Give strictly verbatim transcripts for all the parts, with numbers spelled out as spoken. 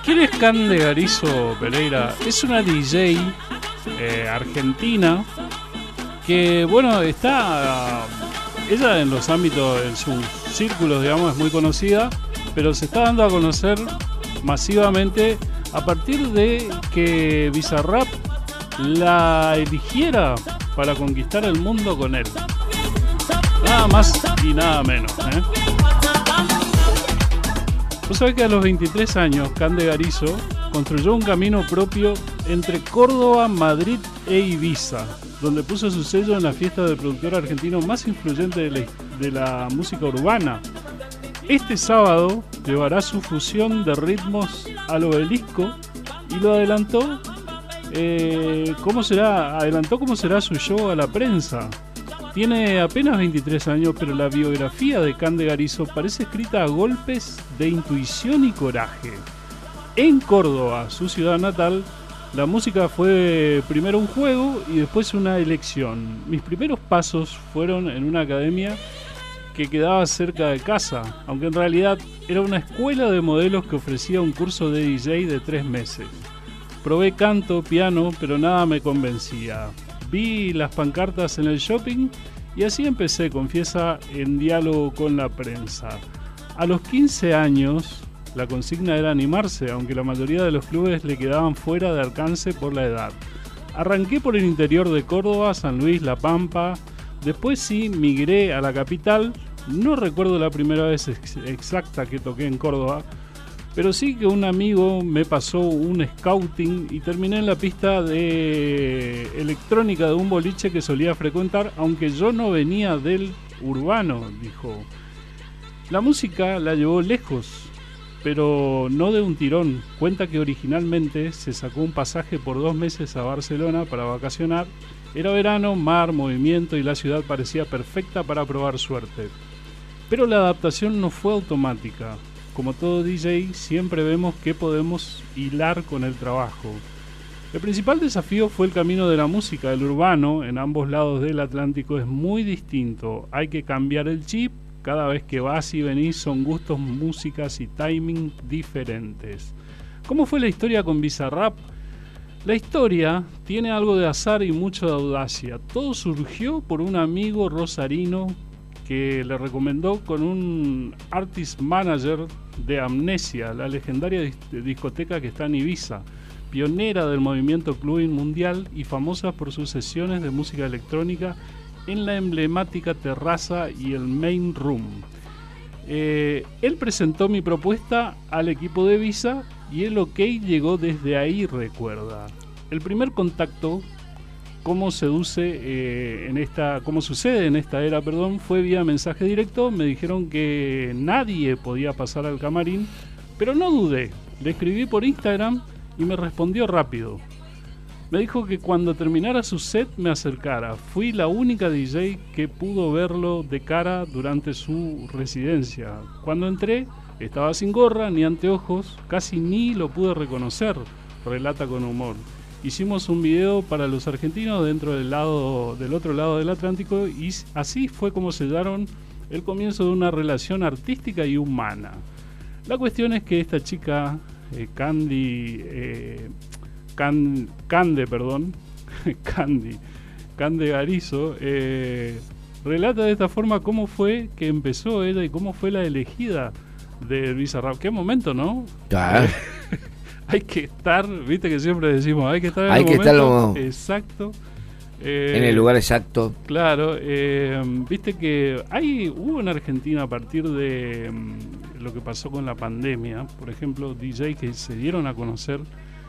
¿Quién es Cande Garizo Pereira? Es una D J eh, argentina que, bueno, está... Ella en los ámbitos, en sus círculos, digamos, es muy conocida, pero se está dando a conocer masivamente a partir de que Bizarrap la eligiera para conquistar el mundo con él. Nada más y nada menos, ¿eh? Vos sabés que a los veintitrés años, Cande Garizo construyó un camino propio entre Córdoba, Madrid e Ibiza, donde puso su sello en la fiesta del productor argentino más influyente de la, de la música urbana. Este sábado llevará su fusión de ritmos al Obelisco y lo adelantó, eh, cómo será, adelantó cómo será su show a la prensa. Tiene apenas veintitrés años, pero la biografía de Cande Garizo parece escrita a golpes de intuición y coraje. En Córdoba, su ciudad natal, la música fue primero un juego y después una elección. Mis primeros pasos fueron en una academia que quedaba cerca de casa, aunque en realidad era una escuela de modelos que ofrecía un curso de D J de tres meses. Probé canto, piano, pero nada me convencía. Vi las pancartas en el shopping y así empecé, confiesa, en diálogo con la prensa. A los quince años, la consigna era animarse, aunque la mayoría de los clubes le quedaban fuera de alcance por la edad. Arranqué por el interior de Córdoba, San Luis, La Pampa. Después sí migré a la capital. No recuerdo la primera vez ex- exacta que toqué en Córdoba, pero sí que un amigo me pasó un scouting y terminé en la pista de electrónica de un boliche que solía frecuentar, aunque yo no venía del urbano, dijo. La música la llevó lejos, pero no de un tirón. Cuenta que originalmente se sacó un pasaje por dos meses a Barcelona para vacacionar. Era verano, mar, movimiento y la ciudad parecía perfecta para probar suerte. Pero la adaptación no fue automática. Como todo D J, siempre vemos que podemos hilar con el trabajo. El principal desafío fue el camino de la música. El urbano, en ambos lados del Atlántico, es muy distinto. Hay que cambiar el chip. Cada vez que vas y venís son gustos, músicas y timing diferentes. ¿Cómo fue la historia con Bizarrap? La historia tiene algo de azar y mucho de audacia. Todo surgió por un amigo rosarino que le recomendó con un artist manager de Amnesia, la legendaria dis- discoteca que está en Ibiza, pionera del movimiento clubbing mundial y famosa por sus sesiones de música electrónica en la emblemática terraza y el main room. Eh, él presentó mi propuesta al equipo de Ibiza y el ok llegó desde ahí, recuerda. El primer contacto, como seduce eh, en esta, como sucede en esta era, perdón, fue vía mensaje directo. Me dijeron que nadie podía pasar al camarín, pero no dudé. Le escribí por Instagram y me respondió rápido. Me dijo que cuando terminara su set me acercara. Fui la única D J que pudo verlo de cara durante su residencia. Cuando entré, estaba sin gorra ni anteojos, casi ni lo pude reconocer, relata con humor. Hicimos un video para los argentinos dentro del lado del otro lado del Atlántico y así fue como sellaron el comienzo de una relación artística y humana. La cuestión es que esta chica, eh, Candy, eh, Can, Cande, perdón, Candy, Cande Garizo, eh, relata de esta forma cómo fue que empezó ella y cómo fue la elegida de Bizarrap. Qué momento, ¿no? Claro. Hay que estar, viste que siempre decimos, hay que estar en hay el que momento estar exacto. Eh, en el lugar exacto. Claro, eh, viste que hay hubo en Argentina a partir de um, lo que pasó con la pandemia, por ejemplo, D J que se dieron a conocer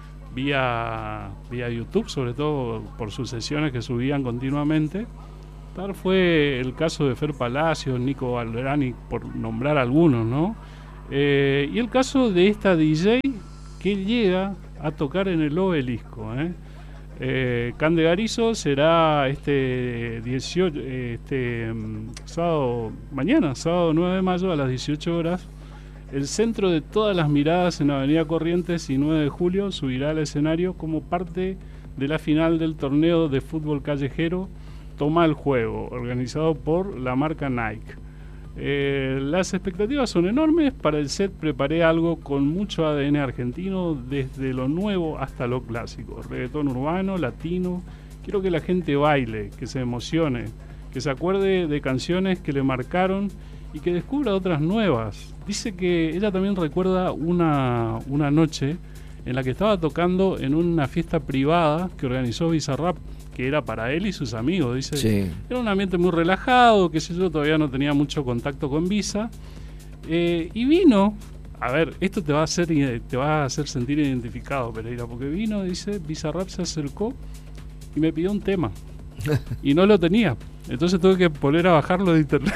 vía, vía YouTube, sobre todo por sus sesiones que subían continuamente. Tal fue el caso de Fer Palacios, Nico Valderani, por nombrar algunos, ¿no? Eh, y el caso de esta D J que llega a tocar en el Obelisco, ¿eh? Eh, Cande Garizo será este dieciocho, este um, sábado, mañana, sábado nueve de mayo a las dieciocho horas. El centro de todas las miradas en Avenida Corrientes y nueve de julio subirá al escenario como parte de la final del torneo de fútbol callejero Toma el Juego, organizado por la marca Nike. Eh, las expectativas son enormes. Para el set preparé algo con mucho A D N argentino, desde lo nuevo hasta lo clásico. Reggaetón urbano, latino. Quiero que la gente baile, que se emocione, que se acuerde de canciones que le marcaron y que descubra otras nuevas. Dice que ella también recuerda una, una noche en la que estaba tocando en una fiesta privada que organizó Bizarrap, que era para él y sus amigos. Dice, sí. Era un ambiente muy relajado, qué sé yo, todavía no tenía mucho contacto con Visa. Eh, y vino, a ver, esto te va a hacer te va a hacer sentir identificado, Pereira, porque vino, dice, Bizarrap se acercó y me pidió un tema. Y no lo tenía. Entonces tuve que poner a bajarlo de internet.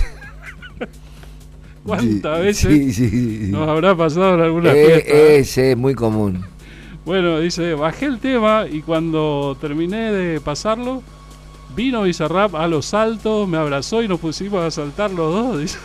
¿Cuántas veces sí, sí, sí. nos habrá pasado en alguna eh, fiesta? Es eh, muy común. Bueno, dice, bajé el tema y cuando terminé de pasarlo, vino Bizarrap a los saltos, me abrazó y nos pusimos a saltar los dos. Dice.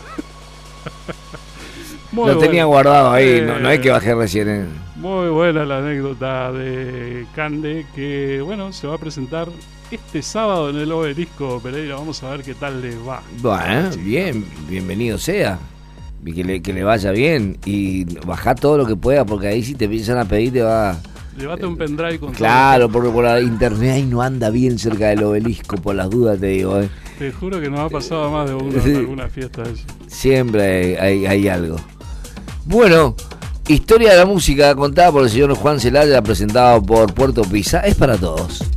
Muy lo bueno. Tenía guardado ahí, eh, no, no es que bajé recién. Eh. Muy buena la anécdota de Cande, que bueno, se va a presentar este sábado en el Obelisco, Pereira. Vamos a ver qué tal les va. Bueno, bien, bienvenido sea. Que le, que le vaya bien y baja todo lo que pueda, porque ahí si te empiezan a pedir te va... Llévate un pendrive con claro, porque por la internet ahí no anda bien cerca del Obelisco, por las dudas te digo. Eh. Te juro que nos ha pasado más de uno en alguna fiesta eso. Siempre hay, hay, hay algo. Bueno, historia de la música contada por el señor Juan Celaya, presentado por Puerto Pizza, es para todos.